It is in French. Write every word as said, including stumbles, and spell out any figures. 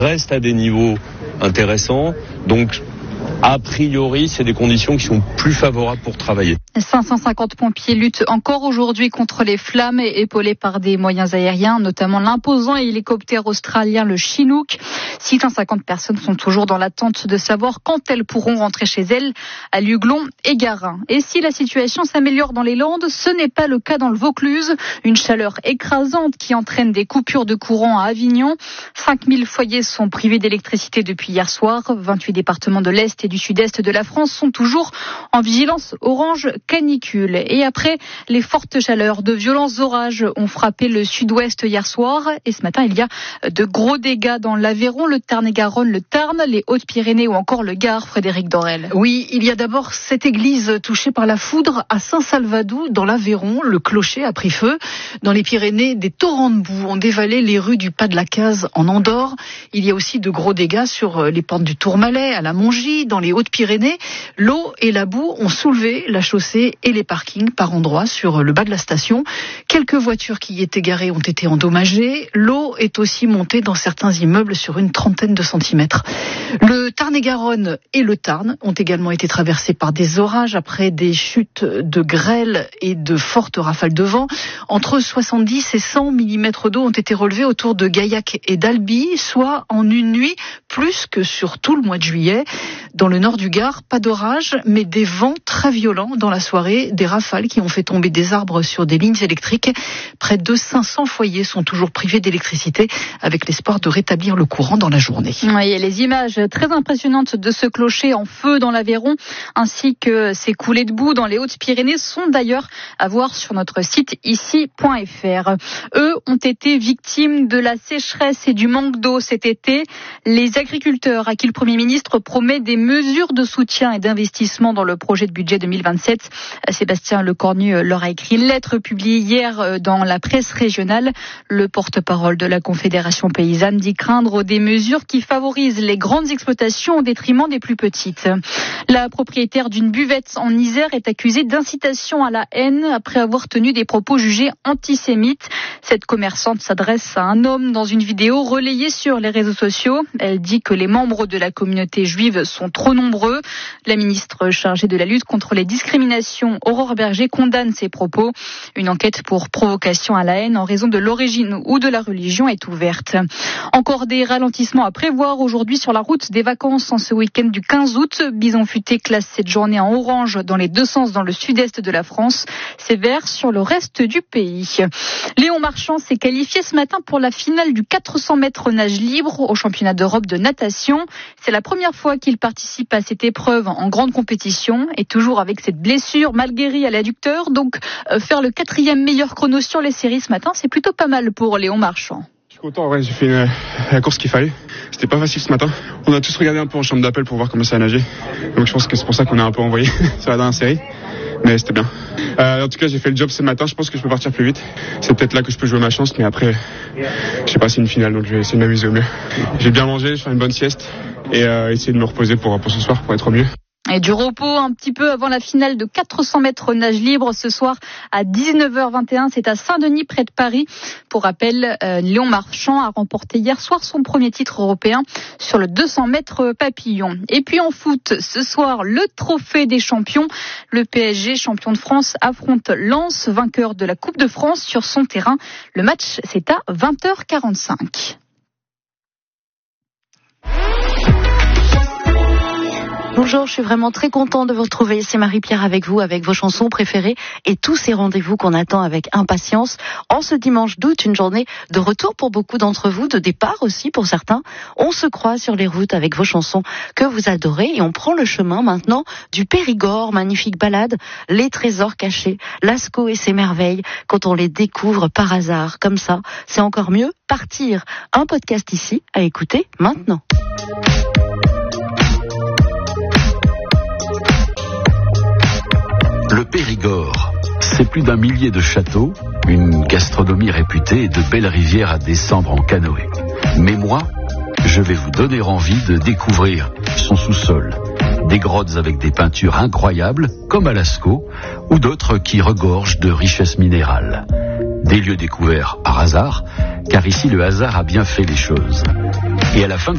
reste à des niveaux intéressants. Donc, a priori, c'est des conditions qui sont plus favorables pour travailler. cinq cent cinquante pompiers luttent encore aujourd'hui contre les flammes, épaulés par des moyens aériens, notamment l'imposant hélicoptère australien, le Chinook. six cent cinquante personnes sont toujours dans l'attente de savoir quand elles pourront rentrer chez elles, à Luglon et Garin. Et si la situation s'améliore dans les Landes, ce n'est pas le cas dans le Vaucluse. Une chaleur écrasante qui entraîne des coupures de courant à Avignon. cinq mille foyers sont privés d'électricité depuis hier soir. vingt-huit départements de l'Est et du Sud-Est de la France sont toujours en vigilance orange canicule. Et après les fortes chaleurs, de violents orages ont frappé le Sud-Ouest hier soir. Et ce matin, il y a de gros dégâts dans l'Aveyron, le Tarn-et-Garonne, le Tarn, les Hautes-Pyrénées ou encore le Gard. Frédéric Dorel. Oui, il y a d'abord cette église touchée par la foudre à Saint-Salvadou, dans l'Aveyron. Le clocher a pris feu. Dans les Pyrénées, des torrents de boue ont dévalé les rues du Pas de la Case en Andorre. Il y a aussi de gros dégâts sur les pentes du Tourmalet, à la Mongie, dans les Hautes-Pyrénées. L'eau et la boue ont soulevé la chaussée et les parkings par endroits sur le bas de la station. Quelques voitures qui y étaient garées ont été endommagées. L'eau est aussi montée dans certains immeubles sur une trentaine de centimètres. Le Tarn-et-Garonne et le Tarn ont également été traversés par des orages après des chutes de grêle et de fortes rafales de vent. Entre soixante-dix et cent millimètres d'eau ont été relevés autour de Gaillac et d'Albi, soit en une nuit, plus que sur tout le mois de juillet. Dans le nord du Gard, pas d'orage, mais des vents très violents dans la soirée, des rafales qui ont fait tomber des arbres sur des lignes électriques. Près de cinq cents foyers sont toujours privés d'électricité, avec l'espoir de rétablir le courant dans la journée. Oui, et les images très impressionnantes de ce clocher en feu dans l'Aveyron, ainsi que ces coulées de boue dans les Hautes-Pyrénées, sont d'ailleurs à voir sur notre site ici point f r. Eux ont été victimes de la sécheresse et du manque d'eau cet été. Les agriculteurs à qui le Premier ministre promet des mesures de soutien et d'investissement dans le projet de budget deux mille vingt-sept. Sébastien Lecornu leur a écrit une lettre publiée hier dans la presse régionale. Le porte-parole de la Confédération paysanne dit craindre des mesures qui favorisent les grandes exploitations au détriment des plus petites. La propriétaire d'une buvette en Isère est accusée d'incitation à la haine après avoir tenu des propos jugés antisémites. Cette commerçante s'adresse à un homme dans une vidéo relayée sur les réseaux sociaux. Elle dit que les membres de la communauté juive sont trop nombreux. La ministre chargée de la lutte contre les discriminations, Aurore Berger, condamne ces propos. Une enquête pour provocation à la haine en raison de l'origine ou de la religion est ouverte. Encore des ralentissements à prévoir aujourd'hui sur la route des vacances en ce week-end du quinze août. Bison Futé classe cette journée en orange dans les deux sens dans le sud-est de la France. C'est vert sur le reste du pays. Léon Marchand s'est qualifié ce matin pour la finale du quatre cents mètres nage libre au championnat d'Europe de natation. C'est la première fois qu'il participe à cette épreuve en grande compétition et toujours avec cette blessure mal guérie à l'adducteur. Donc euh, faire le quatrième meilleur chrono sur les séries ce matin, c'est plutôt pas mal pour Léon Marchand. Je suis content, ouais, j'ai fait une, la course qu'il fallait. C'était pas facile ce matin. On a tous regardé un peu en chambre d'appel pour voir comment ça nager. Donc je pense que c'est pour ça qu'on a un peu envoyé sur la dernière série. Mais c'était bien. Euh, en tout cas, j'ai fait le job ce matin. Je pense que je peux partir plus vite. C'est peut-être là que je peux jouer ma chance. Mais après, je sais pas, c'est une finale, donc je vais essayer de m'amuser au mieux. J'ai bien mangé, je fais une bonne sieste et euh, essayer de me reposer pour, pour ce soir, pour être au mieux. Et du repos un petit peu avant la finale de quatre cents mètres nage libre ce soir à dix-neuf heures vingt et un. C'est à Saint-Denis, près de Paris. Pour rappel, euh, Léon Marchand a remporté hier soir son premier titre européen sur le deux cents mètres papillon. Et puis en foot, ce soir, le trophée des champions. Le P S G, champion de France, affronte Lens, vainqueur de la Coupe de France sur son terrain. Le match, c'est à vingt heures quarante-cinq. Bonjour, je suis vraiment très contente de vous retrouver. C'est Marie-Pierre avec vous, avec vos chansons préférées et tous ces rendez-vous qu'on attend avec impatience. En ce dimanche d'août, une journée de retour pour beaucoup d'entre vous, de départ aussi pour certains. On se croise sur les routes avec vos chansons que vous adorez et on prend le chemin maintenant du Périgord, magnifique balade, les trésors cachés, Lascaux et ses merveilles, quand on les découvre par hasard, comme ça, c'est encore mieux. Partir, un podcast ici à écouter maintenant. Le Périgord, c'est plus d'un millier de châteaux, une gastronomie réputée et de belles rivières à descendre en canoë. Mais moi, je vais vous donner envie de découvrir son sous-sol. Des grottes avec des peintures incroyables, comme à Lascaux, ou d'autres qui regorgent de richesses minérales. Des lieux découverts par hasard, car ici le hasard a bien fait les choses. Et à la fin de